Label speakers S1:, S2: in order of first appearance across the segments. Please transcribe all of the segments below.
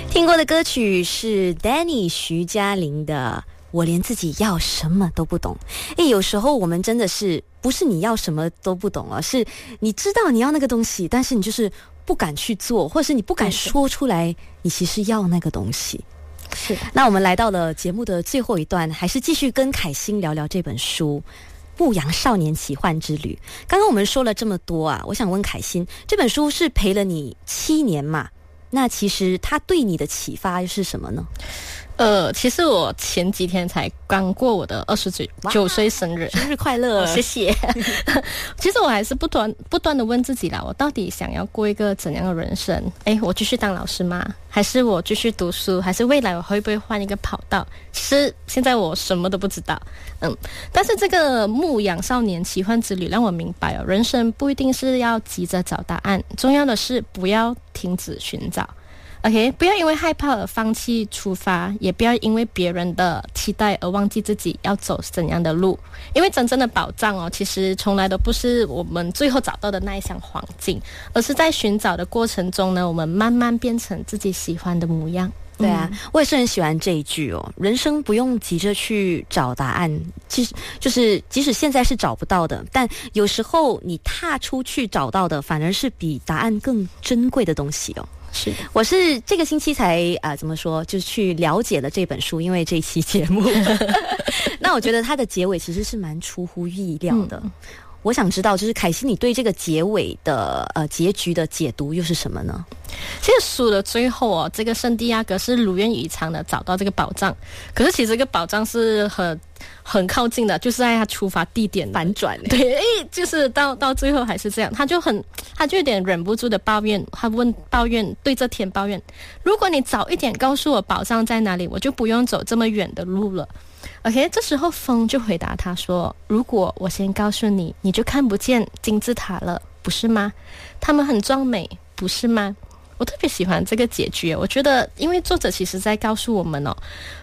S1: 听过的歌曲是 Danny 徐佳玲的我连自己要什么都不懂。有时候我们真的是不是你要什么都不懂啊，是你知道你要那个东西，但是你就是不敢去做，或者是你不敢说出来你其实要那个东西。
S2: 是的。
S1: 那我们来到了节目的最后一段，还是继续跟凯欣聊聊这本书《牧羊少年奇幻之旅》。刚刚我们说了这么多啊，我想问凯欣，这本书是陪了你7年嘛？那其实它对你的启发是什么呢？
S2: 其实我前几天才刚过我的29岁生日，
S1: 生日快乐！
S2: 谢谢。其实我还是不断的问自己啦，我到底想要过一个怎样的人生？我继续当老师吗？还是我继续读书？还是未来我会不会换一个跑道？其实现在我什么都不知道。但是这个牧羊少年奇幻之旅让我明白人生不一定是要急着找答案，重要的是不要停止寻找。OK， 不要因为害怕而放弃出发，也不要因为别人的期待而忘记自己要走怎样的路。因为真正的宝藏其实从来都不是我们最后找到的那一箱黄金，而是在寻找的过程中呢，我们慢慢变成自己喜欢的模样。
S1: 对啊，我也是很喜欢这一句人生不用急着去找答案，即使现在是找不到的，但有时候你踏出去找到的反而是比答案更珍贵的东西
S2: 是，
S1: 我是这个星期才怎么说，就是去了解了这本书，因为这一期节目那我觉得它的结尾其实是蛮出乎意料的。我想知道，就是凯西，你对这个结尾的结局的解读又是什么呢？
S2: 其实书的最后这个圣地亚哥是如愿以偿的找到这个宝藏，可是其实这个宝藏是很靠近的，就是在他出发地点
S1: 反转。
S2: 对，就是到最后还是这样，他就有点忍不住的抱怨，对这天抱怨，如果你早一点告诉我宝藏在哪里，我就不用走这么远的路了。OK， 这时候风就回答他说，如果我先告诉你，你就看不见金字塔了，不是吗？它们很壮美，不是吗？我特别喜欢这个结局，我觉得因为作者其实在告诉我们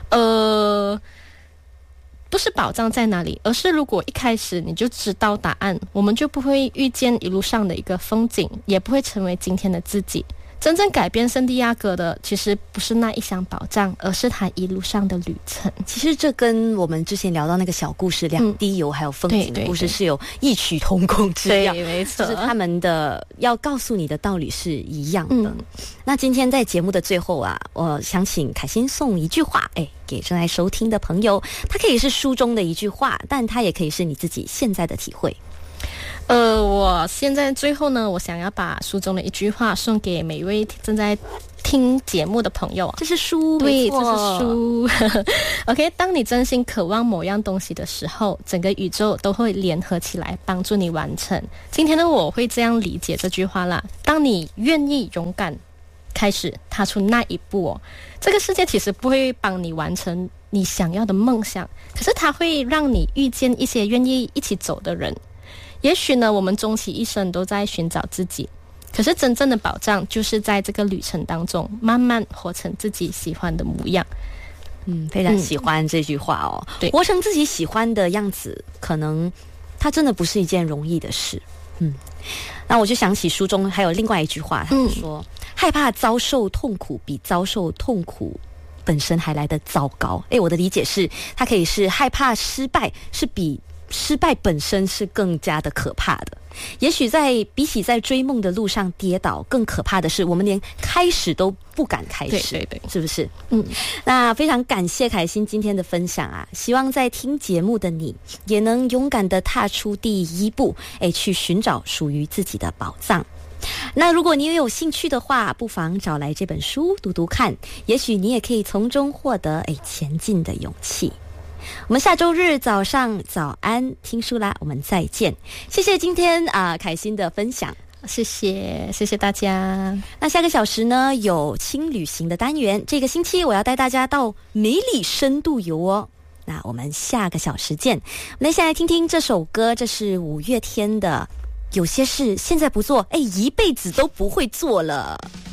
S2: 不是宝藏在哪里，而是如果一开始你就知道答案，我们就不会遇见一路上的一个风景，也不会成为今天的自己。真正改变圣地亚哥的其实不是那一箱宝藏，而是他一路上的旅程。
S1: 其实这跟我们之前聊到那个小故事两滴油还有风景的故事是有异曲同工之妙。
S2: 对，没错，
S1: 就是他们的要告诉你的道理是一样的。那今天在节目的最后我想请凯欣送一句话给正在收听的朋友，它可以是书中的一句话，但它也可以是你自己现在的体会。
S2: 我现在最后呢，我想要把书中的一句话送给每一位正在听节目的朋友。
S1: 这是书，
S2: 对，这是书。OK， 当你真心渴望某样东西的时候，整个宇宙都会联合起来帮助你完成。今天的我会这样理解这句话啦，当你愿意勇敢开始踏出那一步这个世界其实不会帮你完成你想要的梦想，可是它会让你遇见一些愿意一起走的人。也许呢，我们终其一生都在寻找自己，可是真正的宝藏就是在这个旅程当中慢慢活成自己喜欢的模样。
S1: 非常喜欢这句话
S2: 对，
S1: 活成自己喜欢的样子，可能它真的不是一件容易的事。那我就想起书中还有另外一句话，他说害怕遭受痛苦比遭受痛苦本身还来得糟糕。我的理解是，它可以是害怕失败是比失败本身是更加的可怕的。也许比起在追梦的路上跌倒，更可怕的是我们连开始都不敢开始。
S2: 对，
S1: 是不是？那非常感谢凯欣今天的分享希望在听节目的你也能勇敢的踏出第一步，去寻找属于自己的宝藏。那如果你也有兴趣的话，不妨找来这本书读读看，也许你也可以从中获得前进的勇气。我们下周日早上早安听书啦，我们再见。谢谢今天凯欣的分享，
S2: 谢谢大家。
S1: 那下个小时呢有轻旅行的单元，这个星期我要带大家到梅里深度游那我们下个小时见。我们先来听听这首歌，这是5月天的有些事现在不做一辈子都不会做了。